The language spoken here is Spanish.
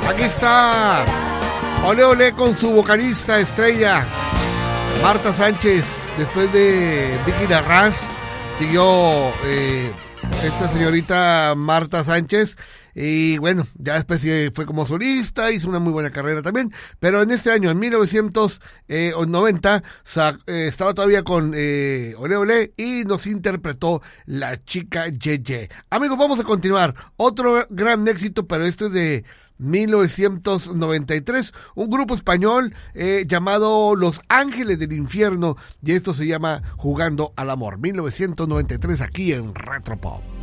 Aquí está Ole Ole con su vocalista estrella Marta Sánchez. Después de Vicky Larraz siguió esta señorita Marta Sánchez. Y bueno, ya después fue como solista, hizo una muy buena carrera también. Pero en este año, en 1990, estaba todavía con Ole Ole y nos interpretó La Chica Yeye. Amigos, vamos a continuar. Otro gran éxito, pero esto es de 1993, un grupo español llamado Los Ángeles del Infierno, y esto se llama Jugando al Amor. 1993 aquí en Retropop.